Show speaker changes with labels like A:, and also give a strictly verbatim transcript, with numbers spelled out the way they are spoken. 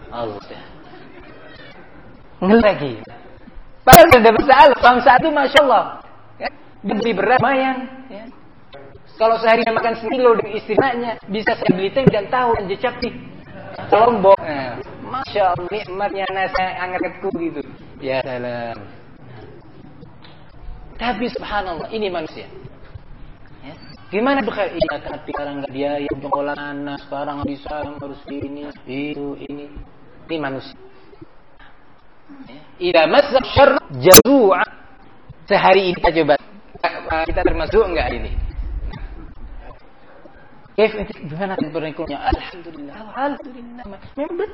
A: Allah. Ngel lagi. Padahal sudah bersalah. Bangsa itu Masya Allah. Ya, lebih berat lumayan. Ya. Kalau sehari makan sekilo dengan istrinya, bisa saya beli tempe dan tahu dan jecap di Lombok. Nah, Masya Allah, nikmatnya nasi angetku gitu. Ya salam. Tapi subhanallah, ini manusia. Ya. Gimana berkata, iya tapi sekarang nggak dia yang jongkolan anak, sekarang bisa harus ini, itu, ini. Ini manusia. Ida masak syarr jazu'a. Sehari ini kita coba. Kita termasuk enggak ini? Kif gimana temperaturnya? Alhamdulillah. Alhamdulillah. Memang